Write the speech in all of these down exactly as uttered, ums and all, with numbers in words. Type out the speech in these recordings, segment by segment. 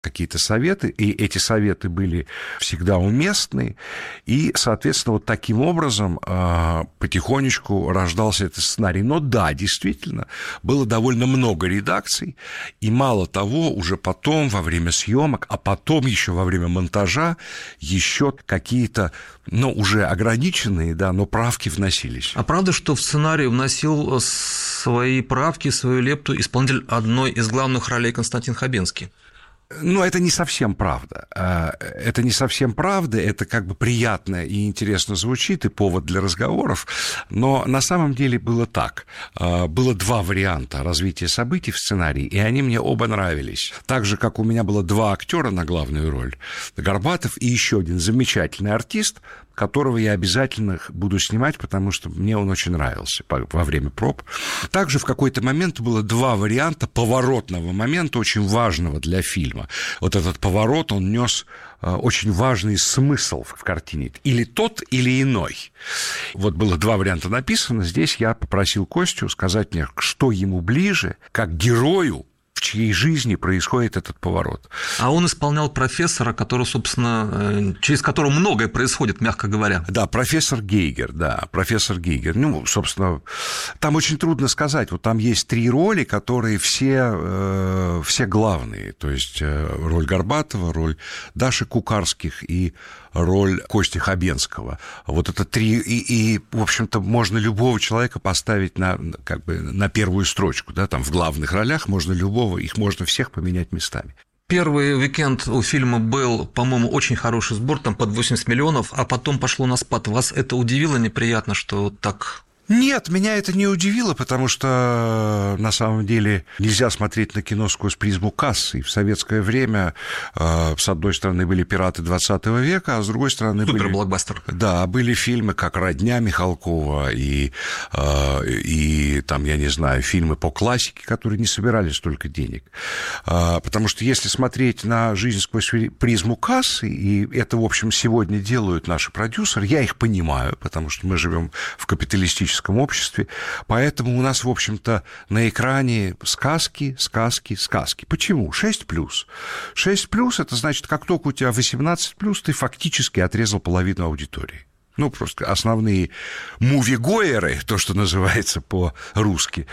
какие-то советы, и эти советы были всегда уместны, и, соответственно, вот таким образом э, потихонечку рождался этот сценарий. Но да, действительно, было довольно много редакций, и мало того, уже потом, во время съемок, а потом еще во время монтажа, еще какие-то, ну, уже ограниченные, да, но правки вносились. А правда, что в сценарий вносил свои правки, свою лепту исполнитель одной из главных ролей Константин Хабенский? Ну, это не совсем правда. Это не совсем правда, это как бы приятно и интересно звучит, и повод для разговоров, но на самом деле было так. Было два варианта развития событий в сценарии, и они мне оба нравились. Так же, как у меня было два актера на главную роль, Горбатов и еще один замечательный артист, которого я обязательно буду снимать, потому что мне он очень нравился во время проб. Также в какой-то момент было два варианта поворотного момента, очень важного для фильма. Вот этот поворот, он нес очень важный смысл в картине. Или тот, или иной. Вот было два варианта написано. Здесь я попросил Костю сказать мне, что ему ближе, как герою, в чьей жизни происходит этот поворот. А он исполнял профессора, который, собственно, через которого многое происходит, мягко говоря. Да, профессор Гейгер, да, профессор Гейгер. Ну, собственно, там очень трудно сказать. Вот там есть три роли, которые все, э, все главные. То есть роль Горбатова, роль Даши Кукарских и роль Кости Хабенского. Вот это три, и, и, в общем-то, можно любого человека поставить на, как бы, на первую строчку, да, там в главных ролях можно любого, их можно всех поменять местами. Первый уикенд у фильма был, по-моему, очень хороший сбор, там под восемьдесят миллионов, а потом пошло на спад. Вас это удивило, неприятно, что так... Нет, меня это не удивило, потому что, на самом деле, нельзя смотреть на кино сквозь призму кассы. И в советское время, с одной стороны, были «Пираты двадцатого века», а с другой стороны... Супер-блокбастер. Были, да, были фильмы, как «Родня» Михалкова и, и, там, я не знаю, фильмы по классике, которые не собирали столько денег. Потому что если смотреть на жизнь сквозь призму кассы, и это, в общем, сегодня делают наши продюсеры, я их понимаю, потому что мы живем в капиталистическом обществе, поэтому у нас, в общем-то, на экране сказки, сказки, сказки. Почему? шесть плюс. шесть плюс – это значит, как только у тебя восемнадцать плюс, ты фактически отрезал половину аудитории. Ну, просто основные мувигоеры, то, что называется по-русски,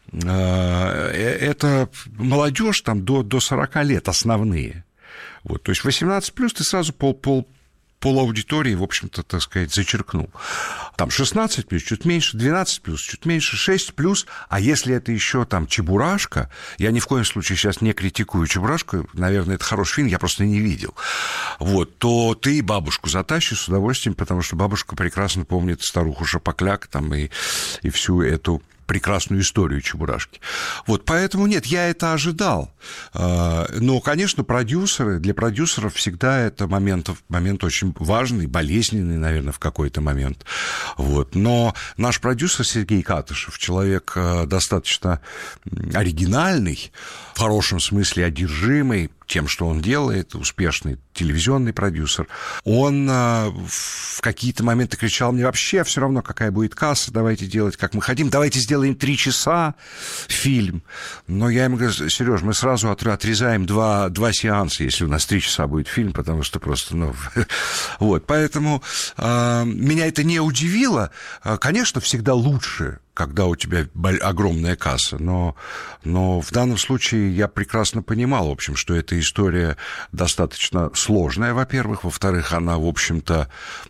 это молодежь там до, до сорока лет, основные. Вот, то есть восемнадцать плюс ты сразу пол, пол полаудитории, в общем-то, так сказать, зачеркнул. Там шестнадцать плюс, чуть меньше, двенадцать плюс, чуть меньше, шесть плюс, а если это еще там «Чебурашка», я ни в коем случае сейчас не критикую «Чебурашку», наверное, это хороший фильм, я просто не видел, вот, то ты бабушку затащишь с удовольствием, потому что бабушка прекрасно помнит старуху Шапокляк там и, и всю эту прекрасную историю Чебурашки. Вот, поэтому нет, я это ожидал. Но, конечно, продюсеры, для продюсеров всегда это момент, момент очень важный, болезненный, наверное, в какой-то момент. Вот. Но наш продюсер Сергей Катышев, человек достаточно оригинальный, в хорошем смысле одержимый тем, что он делает, успешный телевизионный продюсер, он в какие-то моменты кричал мне: вообще все равно, какая будет касса, давайте делать, как мы хотим, давайте сделаем три часа фильм. Но я ему говорю: Сереж, мы сразу отрезаем два, два сеанса, если у нас три часа будет фильм, потому что просто, ну... Вот, поэтому э, меня это не удивило. Конечно, всегда лучше, когда у тебя огромная касса, но, но в данном случае я прекрасно понимал, в общем, что эта история достаточно сложная, во-первых, во-вторых, она, в общем-то,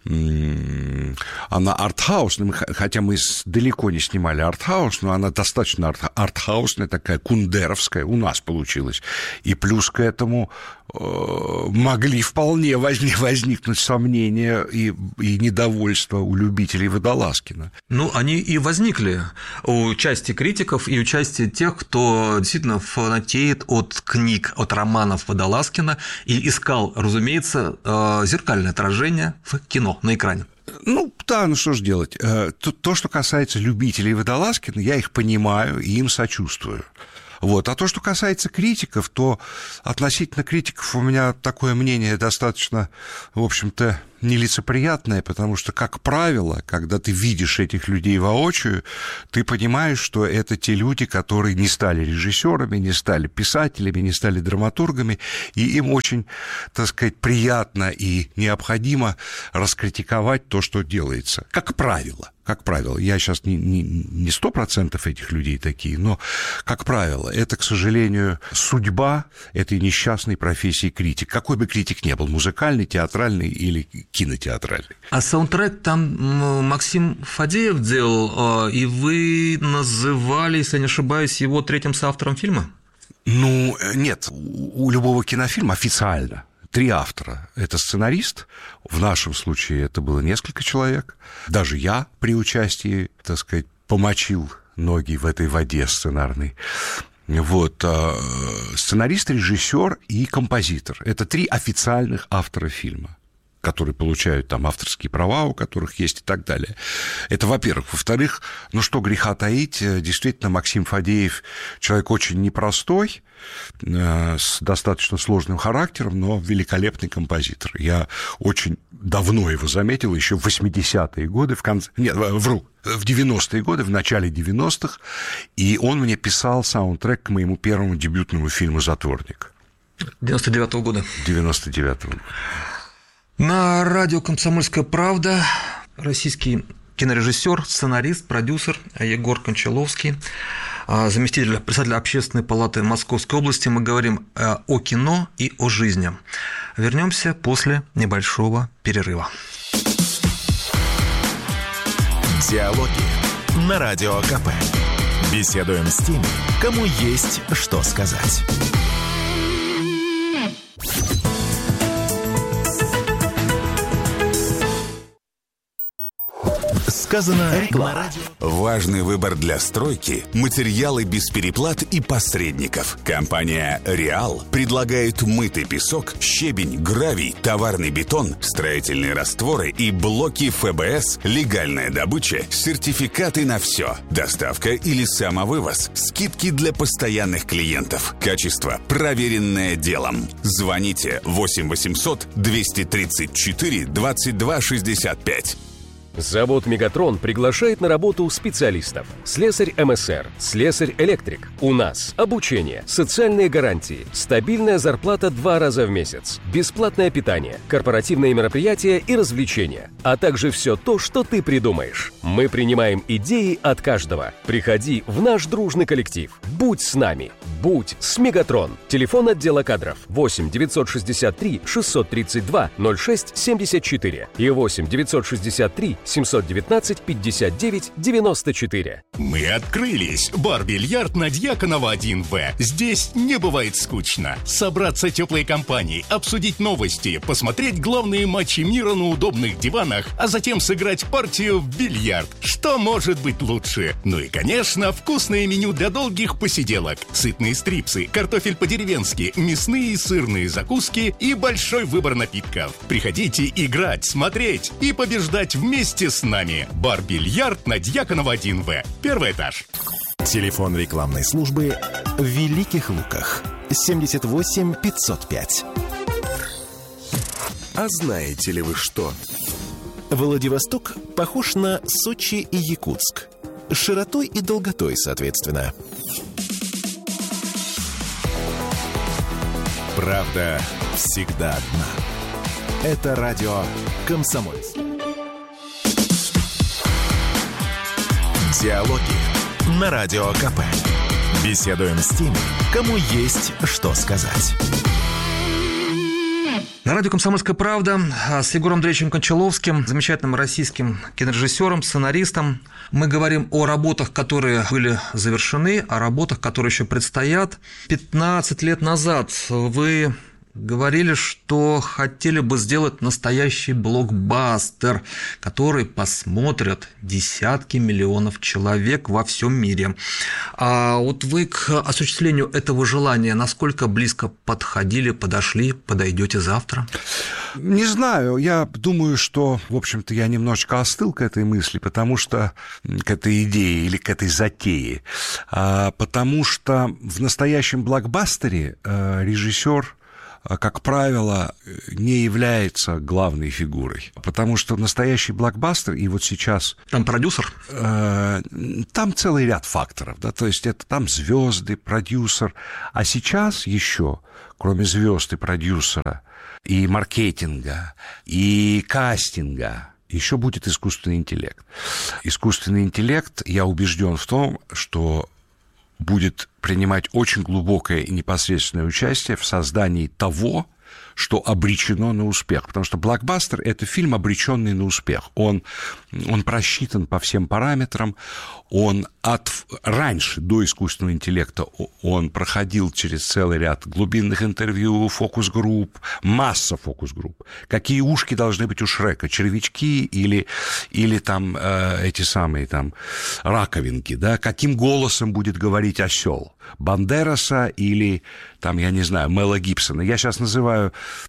она артхаусная, хотя мы далеко не снимали артхаус, но она достаточно артхаусная, такая кундеровская у нас получилась, и плюс к этому могли вполне возникнуть сомнения и, и недовольство у любителей Водолазкина. Ну, они и возникли у части критиков и у части тех, кто действительно фанатеет от книг, от романов Водолазкина и искал, разумеется, зеркальное отражение в кино, на экране. Ну, да, ну что ж делать. То, то, что касается любителей Водолазкина, я их понимаю и им сочувствую. Вот. А то, что касается критиков, то относительно критиков у меня такое мнение достаточно, в общем-то, нелицеприятное, потому что, как правило, когда ты видишь этих людей воочию, ты понимаешь, что это те люди, которые не стали режиссерами, не стали писателями, не стали драматургами, и им очень, так сказать, приятно и необходимо раскритиковать то, что делается. Как правило. Как правило, я сейчас не сто процентов этих людей такие, но, как правило, это, к сожалению, судьба этой несчастной профессии критик. Какой бы критик ни был, музыкальный, театральный или кинотеатральный. А саундтрек там Максим Фадеев делал, и вы называли, если я не ошибаюсь, его третьим соавтором фильма? Ну, нет, у любого кинофильма официально три автора. Это сценарист, в нашем случае это было несколько человек. Даже я при участии, так сказать, помочил ноги в этой воде сценарной. Вот, сценарист, режиссер и композитор. Это три официальных автора фильма, которые получают там авторские права, у которых есть и так далее. Это, во-первых. Во-вторых, ну что греха таить, действительно, Максим Фадеев человек очень непростой, с достаточно сложным характером, но великолепный композитор. Я очень давно его заметил, еще в восьмидесятые годы, в конце... Нет, вру, в девяностые годы, в начале девяностых, и он мне писал саундтрек к моему первому дебютному фильму «Затворник». девяносто девятого года. девяносто девятого года. На радио «Комсомольская правда» российский кинорежиссер, сценарист, продюсер Егор Кончаловский, заместитель председателя Общественной палаты Московской области. Мы говорим о кино и о жизни. Вернемся после небольшого перерыва. Диалоги на Радио КП. Беседуем с теми, кому есть что сказать. Сказано реклама. Важный выбор для стройки, материалы без переплат и посредников. Компания «Реал» предлагает мытый песок, щебень, гравий, товарный бетон, строительные растворы и блоки эф бэ эс, легальная добыча, сертификаты на все, доставка или самовывоз, скидки для постоянных клиентов. Качество, проверенное делом. Звоните восемь восемьсот двести тридцать четыре двадцать два шестьдесят пять. Завод «Мегатрон» приглашает на работу специалистов. Слесарь эм эс эр, слесарь-электрик. У нас обучение, социальные гарантии, стабильная зарплата два раза в месяц, бесплатное питание, корпоративные мероприятия и развлечения, а также все то, что ты придумаешь. Мы принимаем идеи от каждого. Приходи в наш дружный коллектив. Будь с нами. Будь с «Мегатрон». Телефон отдела кадров восемь девятьсот шестьдесят три шестьсот тридцать два ноль шесть семьдесят четыре и восемь девятьсот шестьдесят три семьсот девятнадцать пятьдесят девять девяносто четыре. Мы открылись. Бар-бильярд на Дьяконова один вэ. Здесь не бывает скучно. Собраться теплой компанией, обсудить новости, посмотреть главные матчи мира на удобных диванах, а затем сыграть партию в бильярд. Что может быть лучше? Ну и, конечно, вкусное меню для долгих посиделок. Сытные стрипсы, картофель по-деревенски, мясные и сырные закуски и большой выбор напитков. Приходите играть, смотреть и побеждать вместе с нами. Бар-бильярд на Дьяконова один вэ. Первый этаж. Телефон рекламной службы в Великих Луках. семьдесят восемь пятьсот пять. А знаете ли вы что? Владивосток похож на Сочи и Якутск. Широтой и долготой, соответственно. Правда всегда одна. Это радио «Комсомольск». Диалоги на Радио КП. Беседуем с теми, кому есть что сказать. На радио «Комсомольская правда» с Егором Андреевичем Кончаловским, замечательным российским кинорежиссером, сценаристом. Мы говорим о работах, которые были завершены, о работах, которые еще предстоят. пятнадцать лет назад вы говорили, что хотели бы сделать настоящий блокбастер, который посмотрят десятки миллионов человек во всем мире. А вот вы к осуществлению этого желания насколько близко подходили, подошли, подойдете завтра? Не знаю, я думаю, что, в общем-то, я немножечко остыл к этой мысли, потому что, к этой идее или к этой затее, потому что в настоящем блокбастере режиссер как правило, не является главной фигурой. Потому что настоящий блокбастер, и вот сейчас... Там продюсер? Э, там целый ряд факторов, да, то есть это там звезды, продюсер. А сейчас еще, кроме звезд и продюсера, и маркетинга, и кастинга, еще будет искусственный интеллект. Искусственный интеллект, я убежден в том, что будет принимать очень глубокое и непосредственное участие в создании того, что обречено на успех. Потому что блокбастер – это фильм, обреченный на успех. Он, он просчитан по всем параметрам. Он от, раньше, до искусственного интеллекта, он проходил через целый ряд глубинных интервью, фокус-групп, масса фокус-групп. Какие ушки должны быть у Шрека? Червячки или, или там э, эти самые там, раковинки? Да? Каким голосом будет говорить осел? Бандераса или, там, я не знаю, Мела Гибсона. Я сейчас называю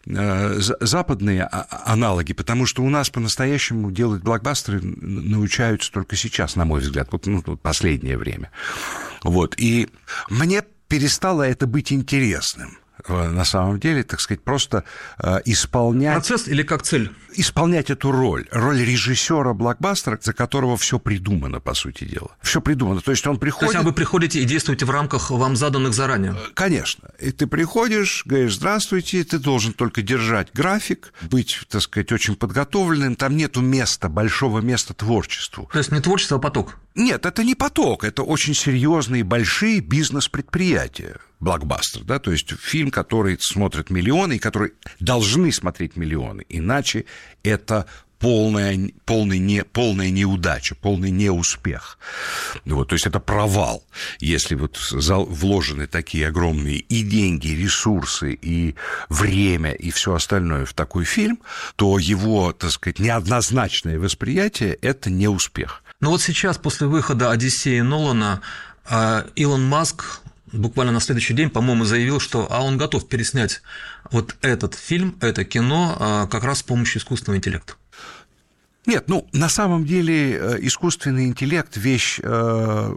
э, западные аналоги, потому что у нас по-настоящему делать блокбастеры научаются только сейчас, на мой взгляд, вот, ну, последнее время. Вот. И мне перестало это быть интересным. На самом деле, так сказать, просто э, исполнять... Процесс или как цель? Исполнять эту роль. Роль режиссера блокбастера, за которого все придумано, по сути дела. Все придумано. То есть он приходит... То есть, а вы приходите и действуете в рамках вам заданных заранее? Конечно. И ты приходишь, говоришь: здравствуйте, ты должен только держать график, быть, так сказать, очень подготовленным. Там нету места, большого места творчеству. То есть не творчество, а поток? Нет, это не поток. Это очень серьезные, большие бизнес-предприятия. Блокбастер, да, то есть фильм, который смотрят миллионы и который должны смотреть миллионы, иначе это полная, полная, не, полная неудача, полный неуспех. Вот, то есть это провал, если вот вложены такие огромные и деньги, и ресурсы, и время, и все остальное в такой фильм, то его, так сказать, неоднозначное восприятие – это неуспех. Ну вот сейчас, после выхода «Одиссеи» Нолана, Илон Маск буквально на следующий день, по-моему, заявил, что а он готов переснять вот этот фильм, это кино как раз с помощью искусственного интеллекта. Нет, ну, на самом деле искусственный интеллект – вещь э,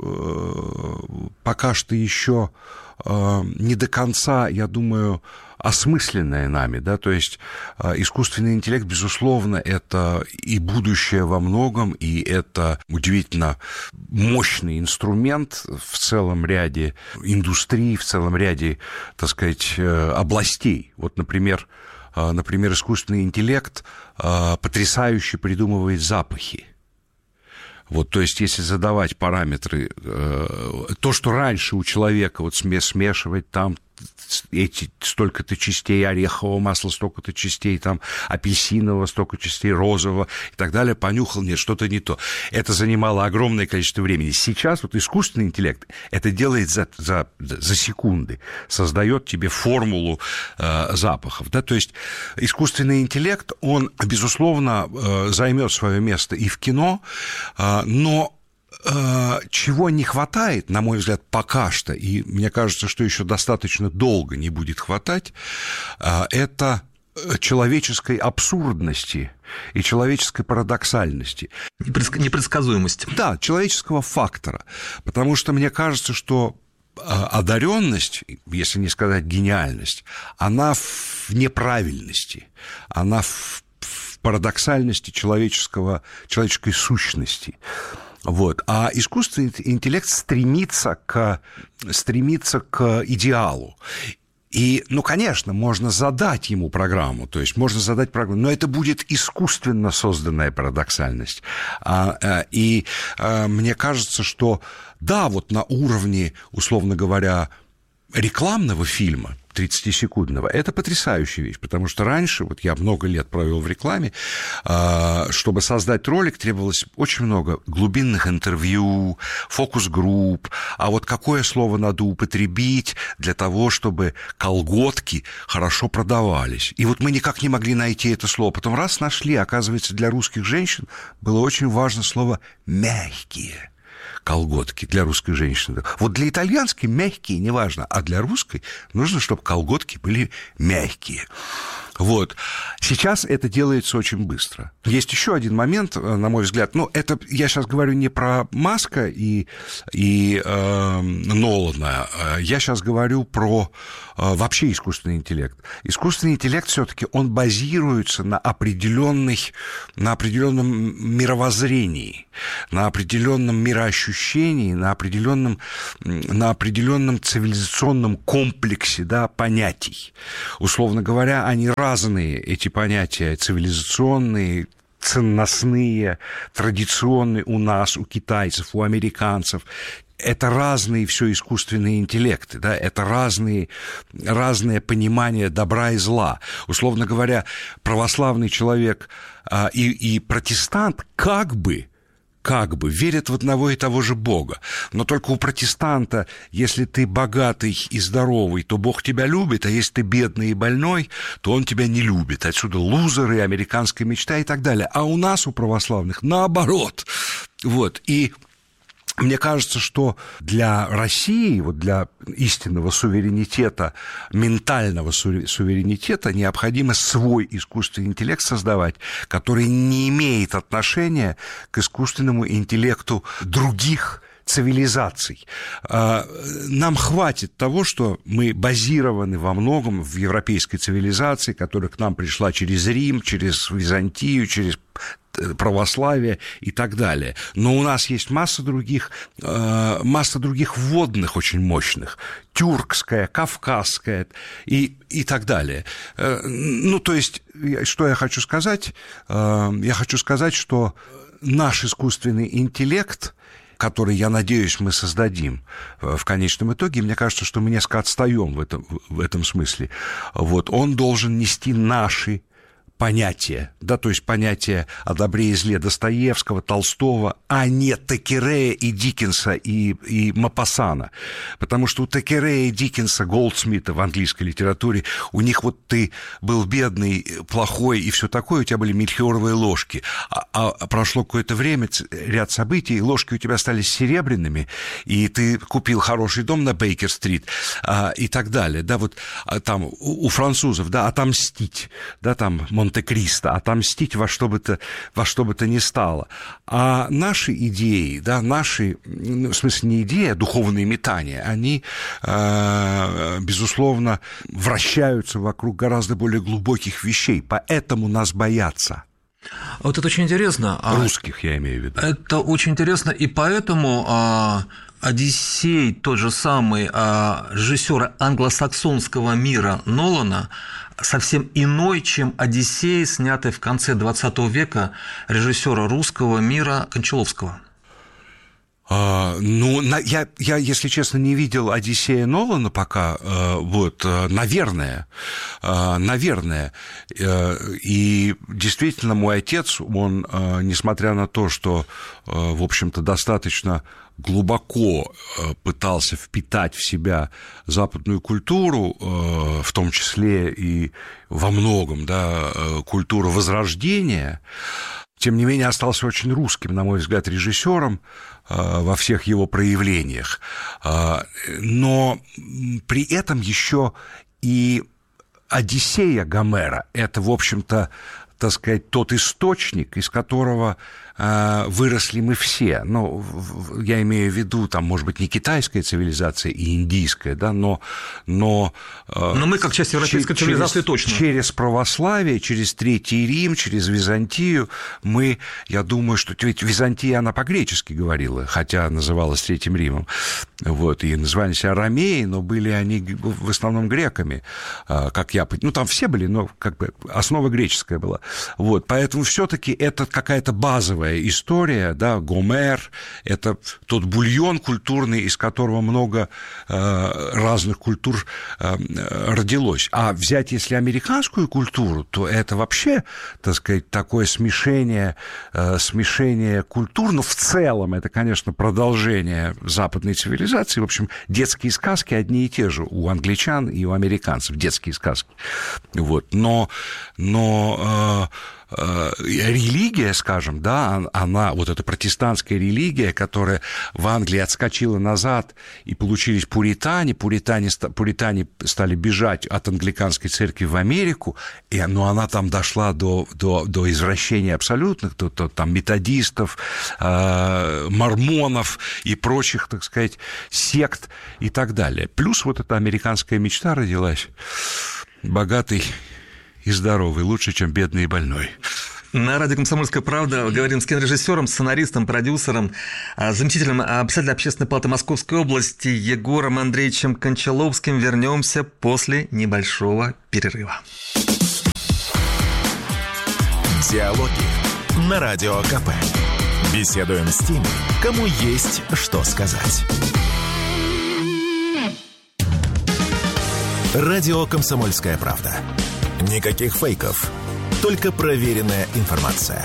пока что еще э, не до конца, я думаю, осмысленная нами, да, то есть искусственный интеллект, безусловно, это и будущее во многом, и это удивительно мощный инструмент в целом ряде индустрий, в целом ряде, так сказать, областей. Вот, например, например, искусственный интеллект потрясающе придумывает запахи. Вот, то есть, если задавать параметры, то, что раньше у человека вот смешивать там эти столько-то частей орехового масла, столько-то частей там апельсинового, столько частей розового и так далее, понюхал, нет, что-то не то. Это занимало огромное количество времени. Сейчас вот искусственный интеллект это делает за, за, за секунды, создает тебе формулу э, запахов. Да? То есть искусственный интеллект, он, безусловно, э, займет свое место и в кино, э, но чего не хватает, на мой взгляд, пока что, и мне кажется, что еще достаточно долго не будет хватать, это человеческой абсурдности и человеческой парадоксальности. Непредсказуемости. Да, человеческого фактора. Потому что мне кажется, что одаренность, если не сказать гениальность, она в неправильности, она в парадоксальности человеческого, человеческой сущности. Вот. А искусственный интеллект стремится к, стремится к идеалу. И, ну, конечно, можно задать ему программу, то есть можно задать программу, но это будет искусственно созданная парадоксальность. И мне кажется, что да, вот на уровне, условно говоря, рекламного фильма, тридцатисекундного, это потрясающая вещь, потому что раньше, вот я много лет провел в рекламе, чтобы создать ролик, требовалось очень много глубинных интервью, фокус-групп, а вот какое слово надо употребить для того, чтобы колготки хорошо продавались. И вот мы никак не могли найти это слово. Потом раз нашли, оказывается, для русских женщин было очень важно слово «мягкие». Колготки для русской женщины. Вот для итальянской мягкие, неважно, а для русской нужно, чтобы колготки были мягкие. Вот. Сейчас это делается очень быстро. Есть еще один момент, на мой взгляд. Ну, это я сейчас говорю не про Маска и, и э, Нолана. Я сейчас говорю про э, вообще искусственный интеллект. Искусственный интеллект все-таки он базируется на определенной, на определенном мировоззрении, на определенном мироощущении, на определенном, на определенном цивилизационном комплексе, да, понятий. Условно говоря, они разные. Разные эти понятия цивилизационные, ценностные, традиционные у нас, у китайцев, у американцев. Это разные все искусственные интеллекты, да? Это разные, разное понимание добра и зла. Условно говоря, православный человек а, и, и протестант как бы как бы верят в одного и того же Бога. Но только у протестанта, если ты богатый и здоровый, то Бог тебя любит, а если ты бедный и больной, то он тебя не любит. Отсюда лузеры, американская мечта и так далее. А у нас, у православных, наоборот. Вот. И мне кажется, что для России, вот для истинного суверенитета, ментального суверенитета необходимо свой искусственный интеллект создавать, который не имеет отношения к искусственному интеллекту других цивилизаций. Нам хватит того, что мы базированы во многом в европейской цивилизации, которая к нам пришла через Рим, через Византию, через православие и так далее. Но у нас есть масса других, масса других вводных очень мощных, тюркская, кавказская и, и так далее. Ну, то есть, что я хочу сказать? Я хочу сказать, что наш искусственный интеллект, который, я надеюсь, мы создадим в конечном итоге, мне кажется, что мы несколько отстаем в этом, в этом смысле. Вот, он должен нести наши понятия, да, то есть понятия о добре и зле Достоевского, Толстого, а не Теккерея и Диккенса и, и Мопассана. Потому что у Теккерея и Диккенса, Голдсмита в английской литературе, у них вот ты был бедный, плохой и все такое, у тебя были мельхиоровые ложки. А, а прошло какое-то время, ряд событий, и ложки у тебя стали серебряными, и ты купил хороший дом на Бейкер-стрит а, и так далее. Да, вот а, там у, у французов, да, отомстить, да, там Монте-Кристо, отомстить во что бы то, во что бы то ни стало. А наши идеи, да, наши, в смысле не идеи, а духовные метания, они, э, безусловно, вращаются вокруг гораздо более глубоких вещей, поэтому нас боятся. Вот это очень интересно. Русских, я имею в виду. Это очень интересно, и поэтому «Одиссей», тот же самый режиссера англосаксонского мира Нолана, совсем иной, чем «Одиссей», снятый в конце двадцатого века режиссера русского мира Кончаловского. Uh, ну, я, я, если честно, не видел «Одиссея» Нолана пока, uh, вот, uh, наверное, uh, наверное, uh, и действительно мой отец, он, uh, несмотря на то, что, uh, в общем-то, достаточно глубоко пытался впитать в себя западную культуру, в том числе и во многом, да, культуру Возрождения, тем не менее остался очень русским, на мой взгляд, режиссером во всех его проявлениях. Но при этом еще и «Одиссея» Гомера – это, в общем-то, так сказать, тот источник, из которого выросли мы все. Ну, я имею в виду, там, может быть, не китайская цивилизация и индийская, да, но... Но, но мы, как часть европейской через, цивилизации, точно. Через православие, через Третий Рим, через Византию мы, я думаю, что... Ведь Византия, она по-гречески говорила, хотя называлась Третьим Римом, вот, и называли себя ромеи, но были они в основном греками, как я... Ну, там все были, но как бы основа греческая была. Вот, поэтому все-таки это какая-то базовая история, да, Гомер, это тот бульон культурный, из которого много э, разных культур э, родилось. А взять, если американскую культуру, то это вообще, так сказать, такое смешение, э, смешение культур, но в целом это, конечно, продолжение западной цивилизации. В общем, детские сказки одни и те же у англичан и у американцев, детские сказки. Вот. Но, но религия, скажем, да, она, вот эта протестантская религия, которая в Англии отскочила назад, и получились пуритане, пуритане, пуритане стали бежать от англиканской церкви в Америку, и, ну, она там дошла до, до, до извращения абсолютных, до, до там, методистов, э, мормонов и прочих, так сказать, сект и так далее. Плюс вот эта американская мечта родилась, богатый и здоровый, лучше, чем бедный и больной. На радио «Комсомольская правда» говорим с кинорежиссером, сценаристом, продюсером, заместителем председателя Общественной палаты Московской области Егором Андреевичем Кончаловским. Вернемся после небольшого перерыва. Диалоги на Радио КП. Беседуем с теми, кому есть что сказать. Радио «Комсомольская правда». Никаких фейков, только проверенная информация.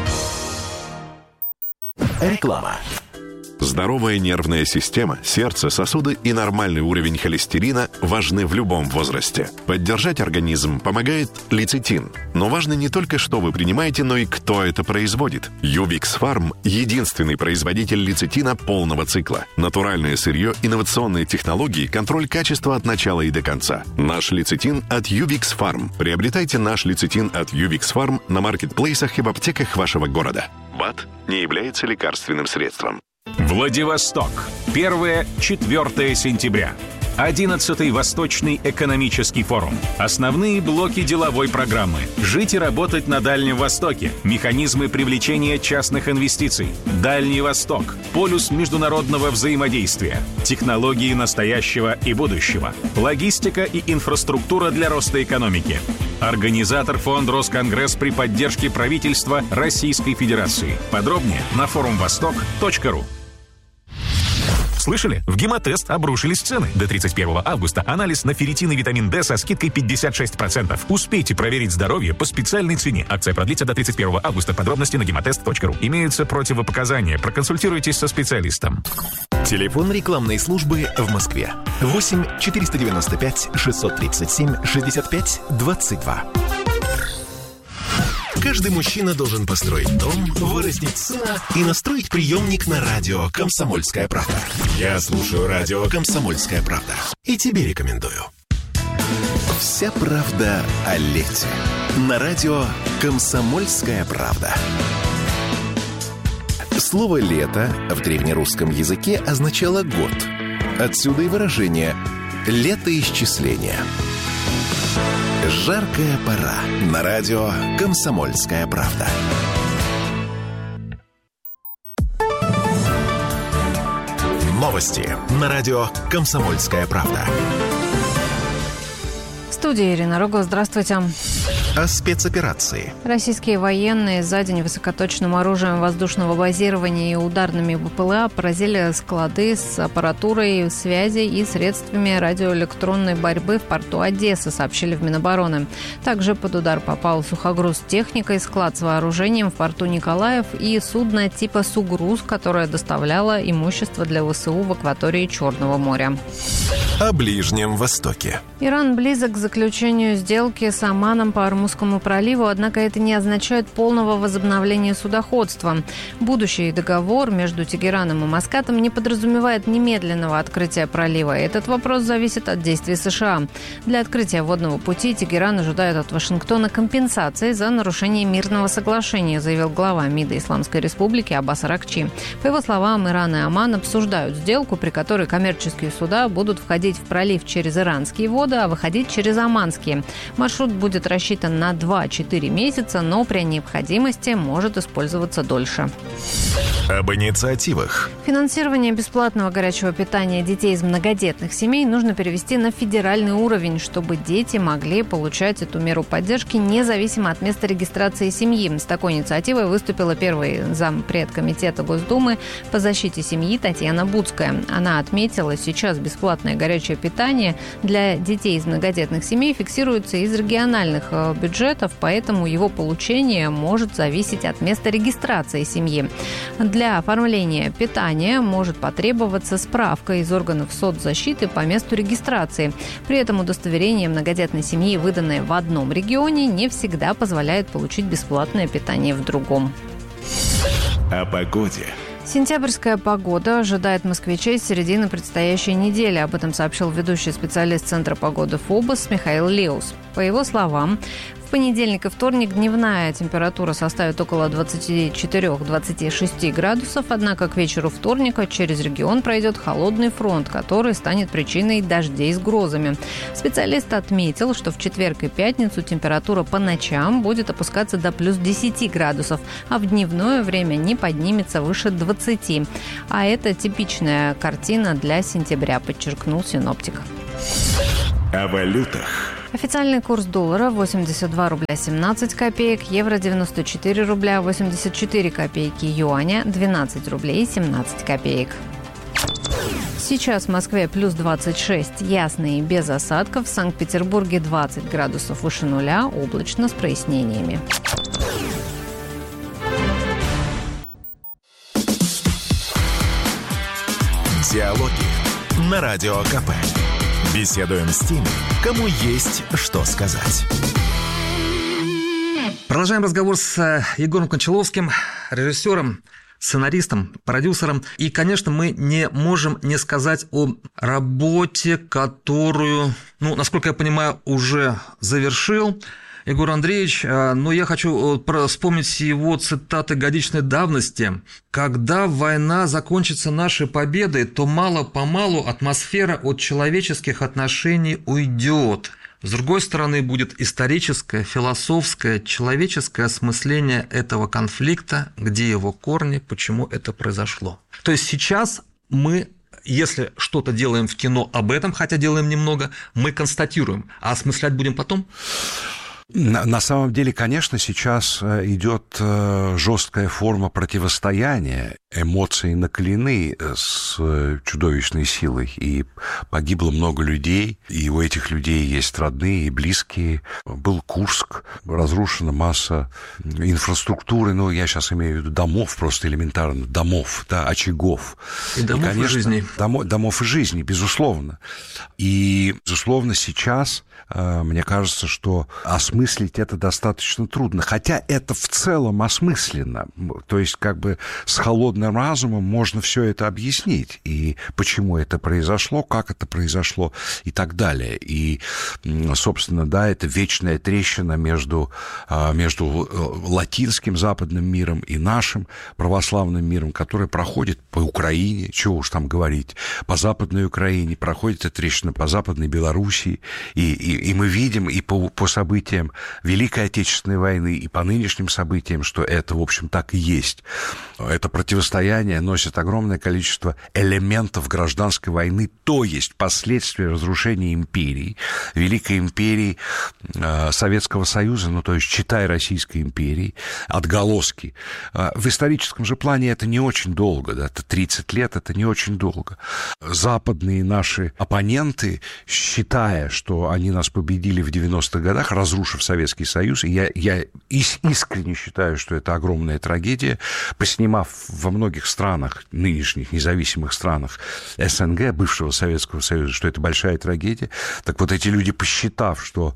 Реклама. Здоровая нервная система, сердце, сосуды и нормальный уровень холестерина важны в любом возрасте. Поддержать организм помогает лецитин. Но важно не только, что вы принимаете, но и кто это производит. Ювикс Фарм – единственный производитель лецитина полного цикла. Натуральное сырье, инновационные технологии, контроль качества от начала и до конца. Наш лецитин от Ювикс Фарм. Приобретайте наш лецитин от Ювикс Фарм на маркетплейсах и в аптеках вашего города. БАД не является лекарственным средством. Владивосток. первое-четвёртое сентября. одиннадцатый Восточный экономический форум. Основные блоки деловой программы. Жить и работать на Дальнем Востоке. Механизмы привлечения частных инвестиций. Дальний Восток. Полюс международного взаимодействия. Технологии настоящего и будущего. Логистика и инфраструктура для роста экономики. Организатор фонд Росконгресс при поддержке правительства Российской Федерации. Подробнее на форум восток точка ру. Слышали? В Гемотест обрушились цены. До тридцать первого августа анализ на ферритин и витамин D со скидкой пятьдесят шесть процентов. Успейте проверить здоровье по специальной цене. Акция продлится до тридцать первого августа. Подробности на гемотест точка ру. Имеются противопоказания. Проконсультируйтесь со специалистом. Телефон рекламной службы в Москве. восемь четыреста девяносто пять шестьсот тридцать семь шестьдесят пять двадцать два. Каждый мужчина должен построить дом, вырастить сына и настроить приемник на радио «Комсомольская правда». Я слушаю радио «Комсомольская правда» и тебе рекомендую. Вся правда о лете. На радио «Комсомольская правда». Слово «лето» в древнерусском языке означало «год». Отсюда и выражение «летоисчисление». Жаркая пора. На радио «Комсомольская правда». Новости на радио «Комсомольская правда». В студии Ирина Рогова. Здравствуйте. О спецоперации. Российские военные за день высокоточным оружием воздушного базирования и ударными БПЛА поразили склады с аппаратурой связи и средствами радиоэлектронной борьбы в порту Одессы, сообщили в Минобороны. Также под удар попал сухогруз с техникой, склад с вооружением в порту Николаев и судно типа «Сугруз», которое доставляло имущество для ВСУ в акватории Черного моря. О Ближнем Востоке. Иран близок к заключению сделки с Оманом по Ормузскому проливу, однако это не означает полного возобновления судоходства. Будущий договор между Тегераном и Маскатом не подразумевает немедленного открытия пролива. Этот вопрос зависит от действий США. Для открытия водного пути Тегеран ожидает от Вашингтона компенсации за нарушение мирного соглашения, заявил глава МИДа Исламской Республики Аббас Аракчи. По его словам, Иран и Оман обсуждают сделку, при которой коммерческие суда будут входить в пролив через иранские воды, а выходить через оманские. Маршрут будет рассчитан на два-четыре месяца, но при необходимости может использоваться дольше. Об инициативах. Финансирование бесплатного горячего питания детей из многодетных семей нужно перевести на федеральный уровень, чтобы дети могли получать эту меру поддержки независимо от места регистрации семьи. С такой инициативой выступила первый зампред комитета Госдумы по защите семьи Татьяна Буцкая. Она отметила, сейчас бесплатное горячее горячее питание для детей из многодетных семей фиксируется из региональных бюджетов, поэтому его получение может зависеть от места регистрации семьи. Для оформления питания может потребоваться справка из органов соцзащиты по месту регистрации. При этом удостоверение многодетной семьи, выданное в одном регионе, не всегда позволяет получить бесплатное питание в другом. О погоде. Сентябрьская погода ожидает москвичей с середины предстоящей недели. — об этом сообщил ведущий специалист Центра погоды ФОБОС Михаил Леус. По его словам, в понедельник и вторник дневная температура составит около двадцать четыре - двадцать шесть градусов, однако к вечеру вторника через регион пройдет холодный фронт, который станет причиной дождей с грозами. Специалист отметил, что в четверг и пятницу температура по ночам будет опускаться до плюс десять градусов, а в дневное время не поднимется выше двадцати. А это типичная картина для сентября, подчеркнул синоптик. О валютах. Официальный курс доллара восемьдесят два рубля семнадцать копеек, евро девяносто четыре рубля восемьдесят четыре копейки, юаня двенадцать рублей семнадцать копеек. Сейчас в Москве плюс двадцать шесть, ясно и без осадков. В Санкт-Петербурге двадцать градусов выше нуля, облачно с прояснениями. Диалоги на Радио КП. Беседуем с теми, кому есть что сказать. Продолжаем разговор с Егором Кончаловским, режиссером, сценаристом, продюсером. И, конечно, мы не можем не сказать о работе, которую, ну, насколько я понимаю, уже завершил Егор Андреевич, но я хочу вспомнить его цитаты годичной давности. «Когда война закончится нашей победой, то мало-помалу атмосфера от человеческих отношений уйдет. С другой стороны, будет историческое, философское, человеческое осмысление этого конфликта, где его корни, почему это произошло». То есть сейчас мы, если что-то делаем в кино об этом, хотя делаем немного, мы констатируем, а осмыслять будем потом? На самом деле, конечно, сейчас идет жесткая форма противостояния, эмоции накалены с чудовищной силой, и погибло много людей, и у этих людей есть родные и близкие. Был Курск, разрушена масса инфраструктуры, ну, я сейчас имею в виду домов, просто элементарно, домов, да, очагов. И домов, и, конечно, и жизней. Домов, домов и жизней, безусловно. И, безусловно, сейчас, мне кажется, что осмыслить это достаточно трудно, хотя это в целом осмысленно, то есть как бы с холодным разумом можно все это объяснить, и почему это произошло, как это произошло и так далее. И, собственно, да, это вечная трещина между, между латинским западным миром и нашим православным миром, которая проходит по Украине, чего уж там говорить, по Западной Украине, проходит эта трещина по Западной Белоруссии, и, и, и мы видим и по, по событиям Великой Отечественной войны, и по нынешним событиям, что это, в общем, так и есть. Это противостояние носит огромное количество элементов гражданской войны, то есть последствия разрушения империи, Великой империи э, Советского Союза, ну, то есть, читай Российской империи, отголоски. Э, в историческом же плане это не очень долго, да, это тридцать лет, это не очень долго. Западные наши оппоненты, считая, что они нас победили в девяностых годах, разрушив Советский Союз, и я, я искренне считаю, что это огромная трагедия, поснимав во многих странах, нынешних независимых странах СНГ, бывшего Советского Союза, что это большая трагедия, так вот эти люди, посчитав, что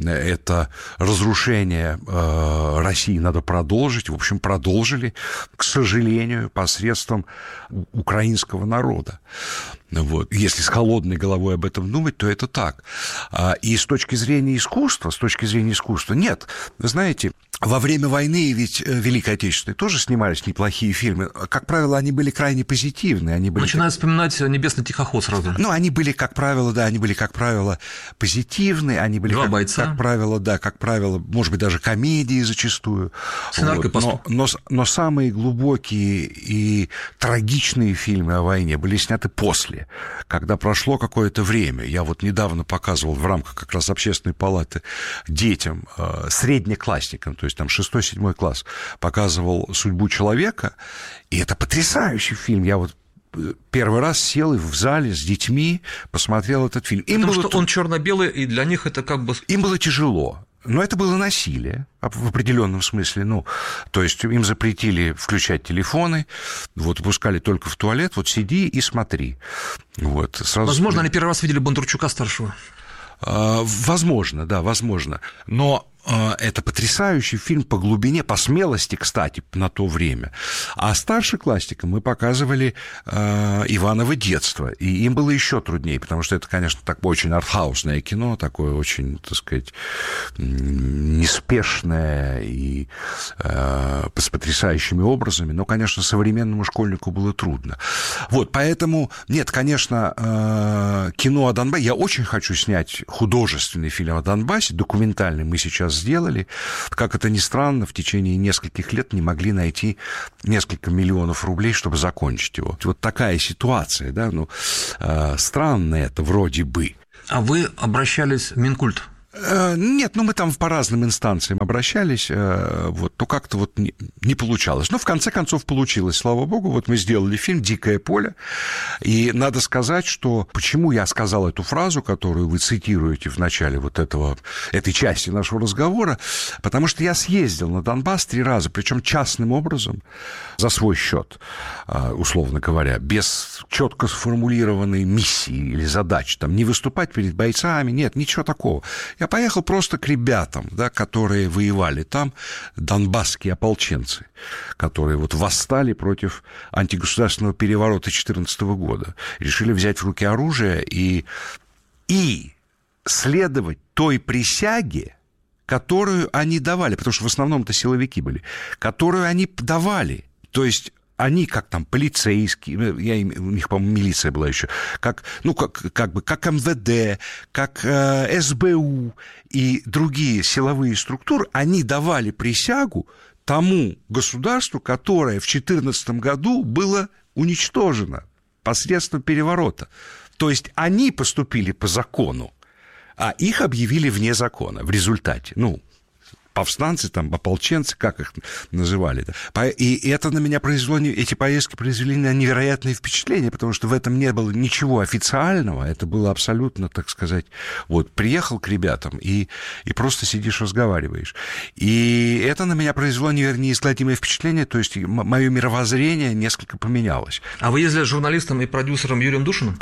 это разрушение э, России надо продолжить, в общем, продолжили, к сожалению, посредством украинского народа. Вот. Если с холодной головой об этом думать, то это так. И с точки зрения искусства, с точки зрения искусства, нет. Вы знаете, во время войны ведь Великой Отечественной тоже снимались неплохие фильмы. Как правило, они были крайне позитивные. Они были... Начинаю вспоминать «Небесный тихоход» сразу. Ну, они были, как правило, да, они были, как правило, позитивные. Они были, Два как, бойца. как правило, да, как правило, может быть, даже комедии зачастую. Вот. Но, но, но самые глубокие и трагичные фильмы о войне были сняты после, когда прошло какое-то время. Я вот недавно показывал в рамках как раз Общественной палаты детям, среднеклассникам, то есть там шестой-седьмой класс, показывал «Судьбу человека», и это потрясающий фильм. Я вот первый раз сел в зале с детьми, посмотрел этот фильм. Им Потому было... что он черно-белый, и для них это как бы... Им было тяжело. Но это было насилие в определенном смысле. Ну, то есть им запретили включать телефоны, вот, пускали только в туалет, вот сиди и смотри. Вот, сразу... Возможно, они первый раз видели Бондарчука-старшего. Возможно, да, возможно. Но это потрясающий фильм по глубине, по смелости, кстати, на то время. А старшеклассникам мы показывали э, Иваново детство, и им было еще труднее, потому что это, конечно, такое очень артхаусное кино, такое очень, так сказать, неспешное и э, с потрясающими образами, но, конечно, современному школьнику было трудно. Вот, поэтому, нет, конечно, э, кино о Донбассе, я очень хочу снять художественный фильм о Донбассе, документальный мы сейчас сделали. Как это ни странно, в течение нескольких лет не могли найти несколько миллионов рублей, чтобы закончить его. Вот такая ситуация, да, ну, э, странно это вроде бы. А вы обращались в Минкульт? Нет, ну мы там по разным инстанциям обращались, вот, то как-то вот не, не получалось. Но в конце концов получилось, слава богу. Вот мы сделали фильм «Дикое поле», и надо сказать, что почему я сказал эту фразу, которую вы цитируете в начале вот этого, этой части нашего разговора, потому что я съездил на Донбасс три раза, причем частным образом, за свой счет, условно говоря, без четко сформулированной миссии или задачи, там, не выступать перед бойцами, нет, ничего такого. Я поехал просто к ребятам, да, которые воевали там, донбасские ополченцы, которые вот восстали против антигосударственного переворота две тысячи четырнадцатого года, решили взять в руки оружие и, и следовать той присяге, которую они давали, потому что в основном это силовики были, которую они давали, то есть они, как там, полицейские, я, у них, по-моему, милиция была еще, как, ну, как, как бы, как эм вэ дэ, как э, эс бэ у и другие силовые структуры, они давали присягу тому государству, которое в две тысячи четырнадцатом году было уничтожено посредством переворота. То есть они поступили по закону, а их объявили вне закона в результате, ну, повстанцы, там, ополченцы, как их называли. Да? И это на меня произвело, эти поездки произвели на невероятное впечатление, потому что в этом не было ничего официального, это было абсолютно, так сказать, вот, приехал к ребятам и, и просто сидишь, разговариваешь. И это на меня произвело неизгладимое впечатление, то есть мое мировоззрение несколько поменялось. А вы ездили с журналистом и продюсером Юрием Душиным?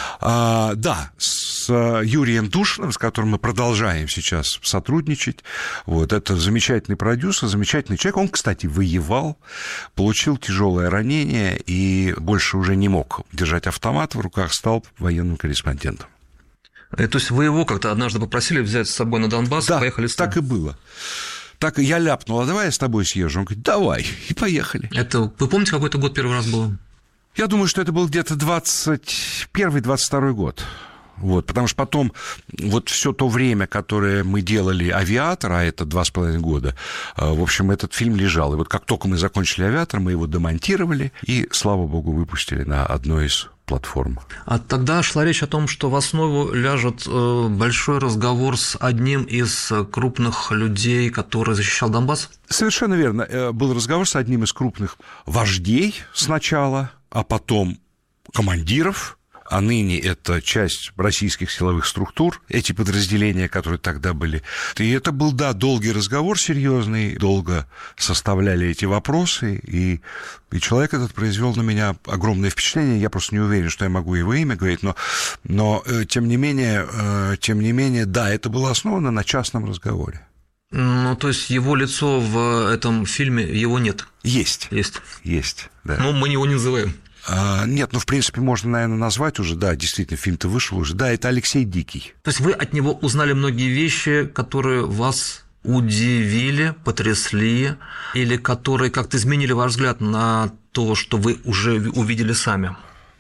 А, да, с Юрием Душиным, с которым мы продолжаем сейчас сотрудничать. Вот, это замечательный продюсер, замечательный человек. Он, кстати, воевал, получил тяжелое ранение и больше уже не мог держать автомат в руках, стал военным корреспондентом. И, то есть вы его как-то однажды попросили взять с собой на Донбасс, да, поехали с ним? Так и было. Так я ляпнул, а давай я с тобой съезжу. Он говорит, давай, и поехали. Это, вы помните, какой это год первый раз был? Я думаю, что это был где-то двадцать первый - двадцать второй год. Вот, потому что потом вот все то время, которое мы делали «Авиатор», а это два с половиной года, в общем, этот фильм лежал. И вот как только мы закончили «Авиатор», мы его демонтировали и, слава богу, выпустили на одной из платформ. А тогда шла речь о том, что в основу ляжет большой разговор с одним из крупных людей, который защищал Донбасс? Совершенно верно. Был разговор с одним из крупных вождей сначала, а потом командиров, а ныне это часть российских силовых структур, эти подразделения, которые тогда были. И это был, да, долгий разговор, серьезный, долго составляли эти вопросы, и, и человек этот произвел на меня огромное впечатление. Я просто не уверен, что я могу его имя говорить, но, но тем не менее, тем не менее, да, это было основано на частном разговоре. Ну, то есть его лицо в этом фильме, его нет? Есть. Есть. Есть, да. Но мы его не называем. А, нет, ну, в принципе, можно, наверное, назвать уже, да, действительно, фильм-то вышел уже, да, это Алексей Дикий. То есть вы от него узнали многие вещи, которые вас удивили, потрясли, или которые как-то изменили ваш взгляд на то, что вы уже увидели сами?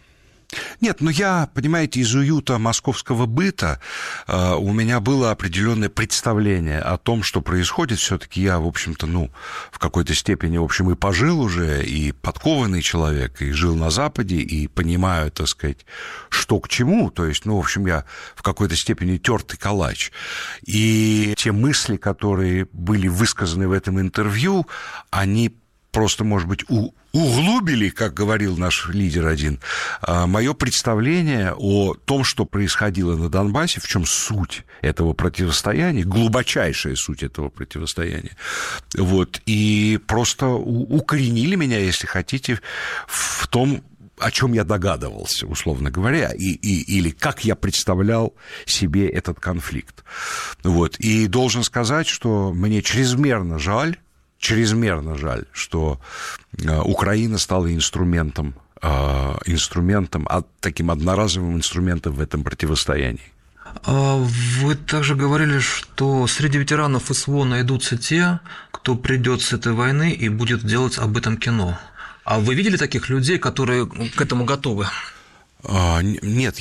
Нет, ну я, понимаете, из уюта московского быта э, у меня было определенное представление о том, что происходит. Все-таки я, в общем-то, ну, в какой-то степени, в общем, и пожил уже, и подкованный человек, и жил на Западе, и понимаю, так сказать, что к чему. То есть, ну, в общем, я в какой-то степени тертый калач. И те мысли, которые были высказаны в этом интервью, они просто, может быть, углубили, как говорил наш лидер один, мое представление о том, что происходило на Донбассе, в чем суть этого противостояния, глубочайшая суть этого противостояния. Вот, и просто укоренили меня, если хотите, в том, о чем я догадывался, условно говоря, и, и, или как я представлял себе этот конфликт. Вот. И должен сказать, что мне чрезмерно жаль, чрезмерно жаль, что Украина стала инструментом, инструментом, таким одноразовым инструментом в этом противостоянии. Вы также говорили, что среди ветеранов СВО найдутся те, кто придет с этой войны и будет делать об этом кино. А вы видели таких людей, которые к этому готовы? А, нет,